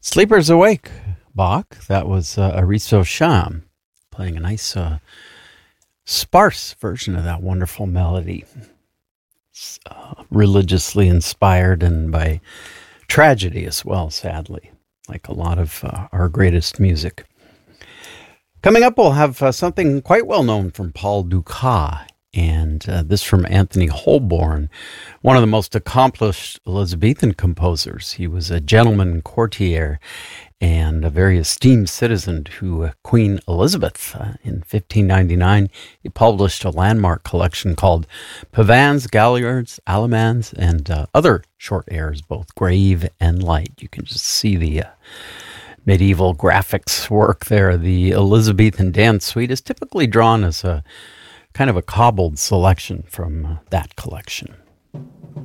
Sleepers Awake, Bach. That was Aristo Sham playing a nice sparse version of that wonderful melody. It's, religiously inspired and by tragedy as well, sadly, like a lot of our greatest music. Coming up, we'll have something quite well known from Paul Dukas, and this from Anthony Holborn, one of the most accomplished Elizabethan composers. He was a gentleman courtier and a very esteemed citizen to Queen Elizabeth. In 1599, he published a landmark collection called Pavans, Galliards, Alamans, and other short airs, both grave and light. You can just see the medieval graphics work there. The Elizabethan dance suite is typically drawn as a kind of a cobbled selection from that collection.